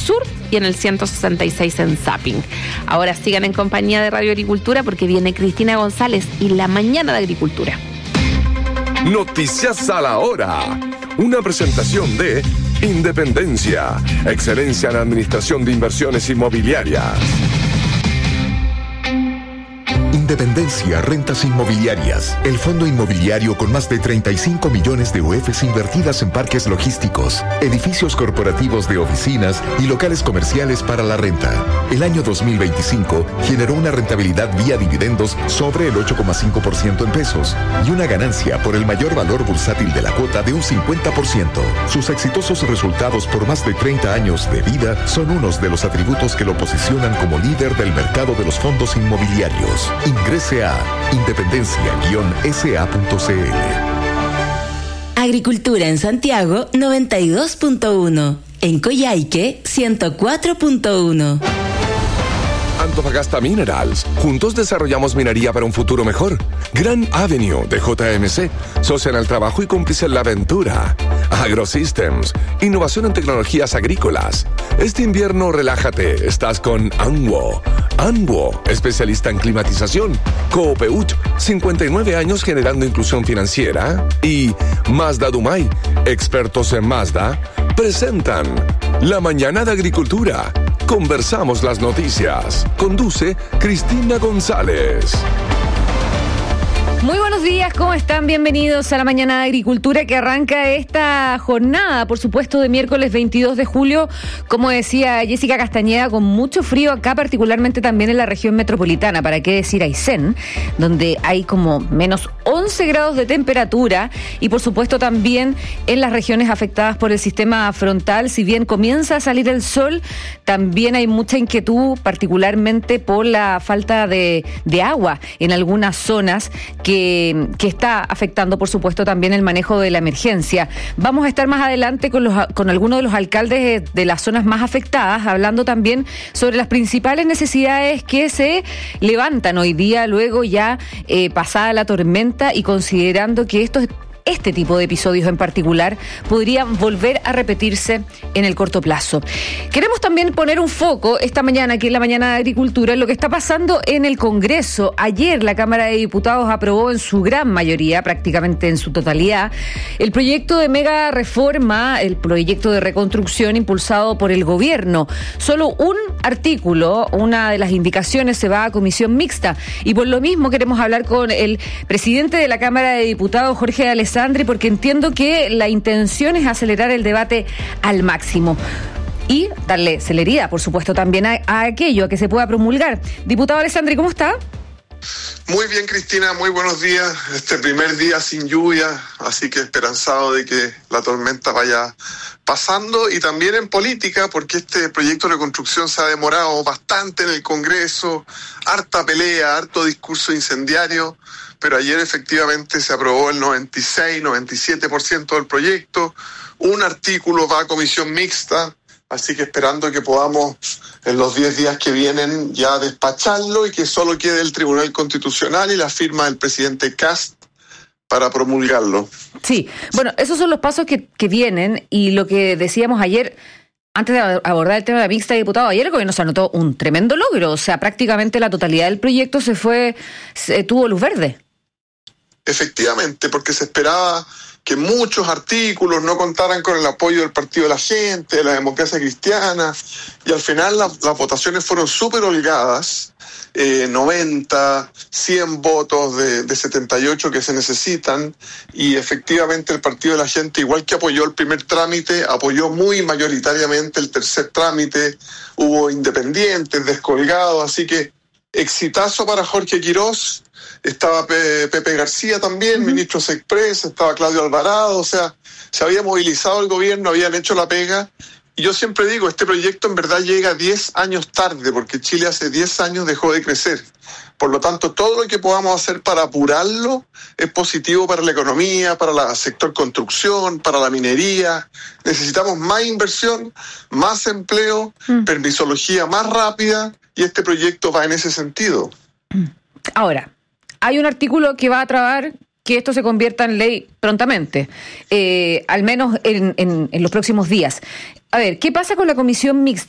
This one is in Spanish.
Sur y en el 166 en Zapping. Ahora sigan en compañía de Radio Agricultura porque viene Cristina González y la mañana de Agricultura. Noticias a la hora. Una presentación de Independencia, excelencia en administración de inversiones inmobiliarias. Independencia Rentas Inmobiliarias, el fondo inmobiliario con más de 35 millones de UFs invertidas en parques logísticos, edificios corporativos de oficinas y locales comerciales para la renta. El año 2025 generó una rentabilidad vía dividendos sobre el 8,5% en pesos y una ganancia por el mayor valor bursátil de la cuota de un 50%. Sus exitosos resultados por más de 30 años de vida son unos de los atributos que lo posicionan como líder del mercado de los fondos inmobiliarios. Ingrese a independencia-sa.cl. Agricultura en Santiago 92.1. En Coyhaique 104.1. Antofagasta Minerals. Juntos desarrollamos minería para un futuro mejor. Gran Avenue de JMC. Socia en el trabajo y cómplice en la aventura. AgroSystems. Innovación en tecnologías agrícolas. Este invierno relájate. Estás con Anwo. Anwo, especialista en climatización. Coopeut, 59 años generando inclusión financiera. Y Mazda Dumay, expertos en Mazda, presentan La Mañana de Agricultura. Conversamos las noticias. Conduce Cristina González. Muy buenos días, ¿cómo están? Bienvenidos a la Mañana de Agricultura que arranca esta jornada, por supuesto, de miércoles 22 de julio, como decía Jessica Castañeda, con mucho frío acá, particularmente también en la región metropolitana, para qué decir Aysén, donde hay como menos 11 grados de temperatura y por supuesto también en las regiones afectadas por el sistema frontal, si bien comienza a salir el sol, también hay mucha inquietud, particularmente por la falta de agua en algunas zonas que está afectando, por supuesto, también el manejo de la emergencia. Vamos a estar más adelante con algunos de los alcaldes de las zonas más afectadas, hablando también sobre las principales necesidades que se levantan hoy día, luego ya pasada la tormenta y considerando que este tipo de episodios en particular podrían volver a repetirse en el corto plazo. Queremos también poner un foco esta mañana, aquí en la Mañana de Agricultura, en lo que está pasando en el Congreso. Ayer la Cámara de Diputados aprobó en su gran mayoría, prácticamente en su totalidad, el proyecto de mega reforma, el proyecto de reconstrucción impulsado por el gobierno. Solo un artículo, una de las indicaciones, se va a comisión mixta y por lo mismo queremos hablar con el presidente de la Cámara de Diputados, Jorge Alessandri, porque entiendo que la intención es acelerar el debate al máximo y darle celeridad, por supuesto, también a aquello, a que se pueda promulgar. Diputado Alessandri, ¿cómo está? Muy bien, Cristina, muy buenos días. Este primer día sin lluvia, así que esperanzado de que la tormenta vaya pasando, y también en política, porque este proyecto de reconstrucción se ha demorado bastante en el Congreso, harta pelea, harto discurso incendiario, pero ayer efectivamente se aprobó el 96-97% del proyecto. Un artículo va a comisión mixta, así que esperando que podamos en los 10 días que vienen ya despacharlo y que solo quede el Tribunal Constitucional y la firma del presidente Kast para promulgarlo. Sí, bueno, esos son los pasos que vienen, y lo que decíamos ayer, antes de abordar el tema de la mixta de diputados, ayer el gobierno se anotó un tremendo logro, o sea, prácticamente la totalidad del proyecto tuvo luz verde. Efectivamente, porque se esperaba que muchos artículos no contaran con el apoyo del Partido de la Gente, de la Democracia Cristiana, y al final las votaciones fueron súper holgadas, 90, 100 votos de 78 que se necesitan, y efectivamente el Partido de la Gente, igual que apoyó el primer trámite, apoyó muy mayoritariamente el tercer trámite, hubo independientes, descolgados, así que exitazo para Jorge Quirós. Estaba Pepe García también, ministro Sexpress, estaba Claudio Alvarado, o sea, se había movilizado el gobierno, habían hecho la pega, y yo siempre digo, este proyecto en verdad llega 10 años tarde, porque Chile hace 10 años dejó de crecer. Por lo tanto, todo lo que podamos hacer para apurarlo es positivo para la economía, para el sector construcción, para la minería. Necesitamos más inversión, más empleo, permisología más rápida, y este proyecto va en ese sentido. Ahora, hay un artículo que va a trabar que esto se convierta en ley prontamente, al menos en los próximos días. A ver, ¿qué pasa con la comisión mixta?